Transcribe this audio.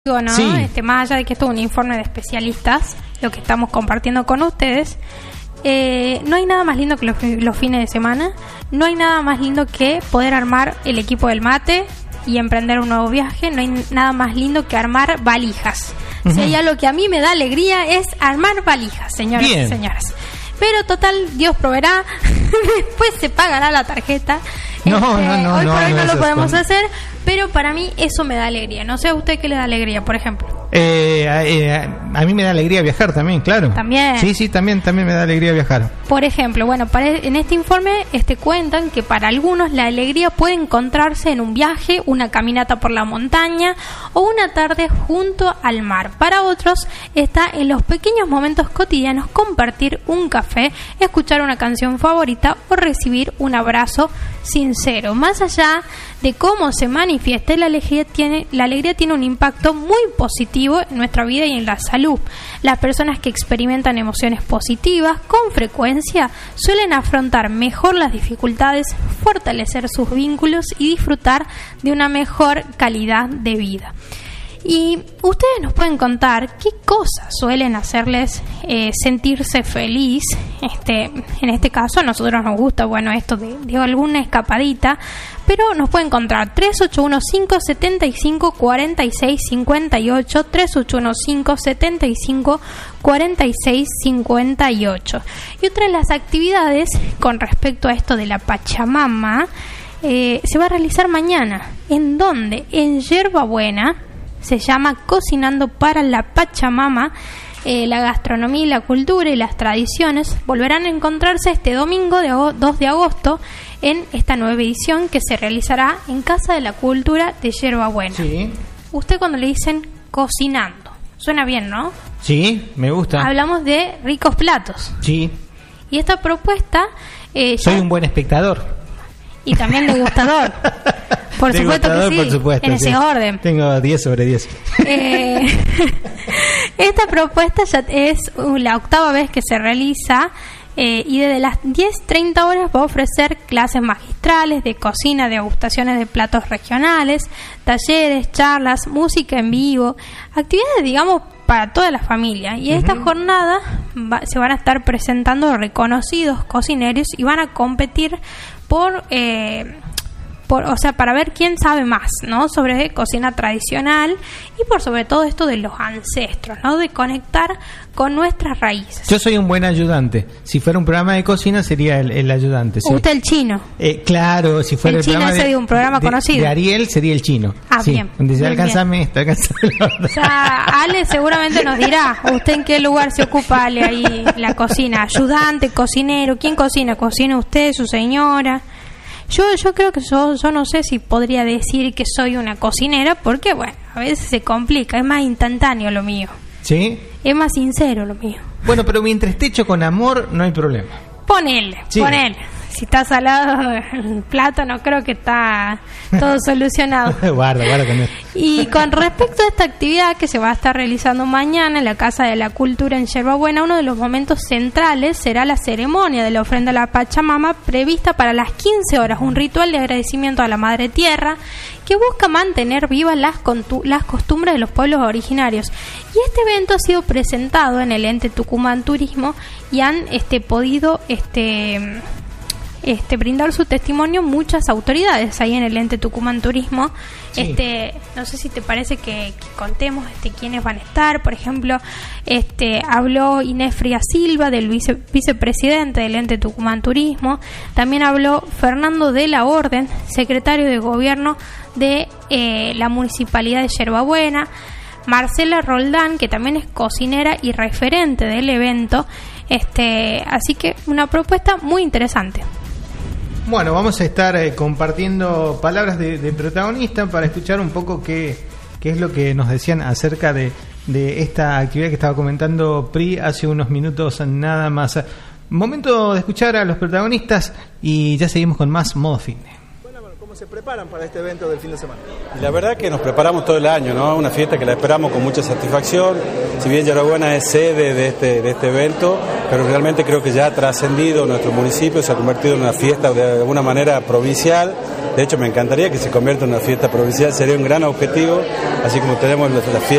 ¿no? Sí. Más allá de que esto es un informe de especialistas, lo que estamos compartiendo con ustedes, no hay nada más lindo que los fines de semana, no hay nada más lindo que poder armar el equipo del mate y emprender un nuevo viaje, no hay nada más lindo que armar valijas. Uh-huh. Si hay algo que a mí me da alegría es armar valijas, señoras y señores. Pero total, Dios proveerá, después se pagará la tarjeta. No, hoy por hoy no lo podemos con... hacer, pero para mí eso me da alegría. No sé a usted qué le da alegría, por ejemplo. A mí me da alegría viajar también, claro. También. Sí, también me da alegría viajar. Por ejemplo, bueno, en este informe cuentan que para algunos la alegría puede encontrarse en un viaje, una caminata por la montaña o una tarde junto al mar. Para otros está en los pequeños momentos cotidianos compartir un café, escuchar una canción favorita o recibir un abrazo sincero. Más allá de cómo se manifieste, la alegría tiene un impacto muy positivo en nuestra vida y en la salud. Las personas que experimentan emociones positivas con frecuencia suelen afrontar mejor las dificultades, fortalecer sus vínculos y disfrutar de una mejor calidad de vida. Y ustedes nos pueden contar qué cosas suelen hacerles sentirse feliz. En este caso a nosotros nos gusta, esto de alguna escapadita, pero nos pueden encontrar 3815-7546-58, 3815-7546-58. Y otra de las actividades con respecto a esto de la Pachamama se va a realizar mañana. ¿En dónde? En Yerba Buena. Se llama Cocinando para la Pachamama. La gastronomía y la cultura y las tradiciones volverán a encontrarse este domingo 2 de agosto en esta nueva edición que se realizará en Casa de la Cultura de Yerba Buena. Sí. Usted cuando le dicen cocinando, suena bien, ¿no? Sí, me gusta. Hablamos de ricos platos. Sí. Y esta propuesta... Soy un buen espectador. Y también degustador. Por supuesto que sí, por supuesto, en ese orden. Tengo 10 sobre 10. Esta propuesta ya es la 8ª vez que se realiza y desde las 10:30 horas va a ofrecer clases magistrales de cocina, degustaciones de platos regionales, talleres, charlas, música en vivo, actividades, para toda la familia. Y en esta jornada se van a estar presentando reconocidos cocineros y van a competir para ver quién sabe más, ¿no? Sobre cocina tradicional y por sobre todo esto de los ancestros, ¿no? De conectar con nuestras raíces. Yo soy un buen ayudante. Si fuera un programa de cocina sería el ayudante. ¿Sí? ¿Usted el chino? Claro, si fuera el chino programa de un programa conocido. De Ariel sería el chino. Ah, sí, bien. Donde se alcanzame esto, O sea, Ale seguramente nos dirá, ¿usted en qué lugar se ocupa, Ale, ahí la cocina? Ayudante, cocinero, ¿quién cocina? ¿Cocina usted, su señora? Yo creo que yo no sé si podría decir que soy una cocinera porque, a veces se complica, es más instantáneo lo mío. ¿Sí? Es más sincero lo mío. Bueno, pero mientras esté hecho con amor, no hay problema. Ponele. Si está salado el plato, no creo que está todo solucionado. guarda con eso. Y con respecto a esta actividad que se va a estar realizando mañana en la Casa de la Cultura en Yerba Buena, uno de los momentos centrales será la ceremonia de la ofrenda a la Pachamama prevista para las 15 horas, un ritual de agradecimiento a la Madre Tierra que busca mantener vivas las costumbres de los pueblos originarios. Y este evento ha sido presentado en el ente Tucumán Turismo y han podido brindar su testimonio muchas autoridades ahí en el ente Tucumán Turismo. Sí. No sé si te parece que contemos quiénes van a estar. Por ejemplo, habló Inés Frías Silva, del vicepresidente del ente Tucumán Turismo. También habló Fernando de la Orden, secretario de gobierno de la municipalidad de Yerba Buena. Marcela Roldán, que también es cocinera y referente del evento. Así que una propuesta muy interesante. Bueno, vamos a estar compartiendo palabras de protagonista para escuchar un poco qué es lo que nos decían acerca de esta actividad que estaba comentando Pri hace unos minutos nada más. Momento de escuchar a los protagonistas y ya seguimos con más Modo Fitness. ¿Cómo se preparan para este evento del fin de semana? La verdad que nos preparamos todo el año, ¿no? Una fiesta que la esperamos con mucha satisfacción. Si bien Yerba Buena es sede de este evento, pero realmente creo que ya ha trascendido nuestro municipio, se ha convertido en una fiesta de alguna manera provincial. De hecho, me encantaría que se convierta en una fiesta provincial, sería un gran objetivo, así como tenemos la fiesta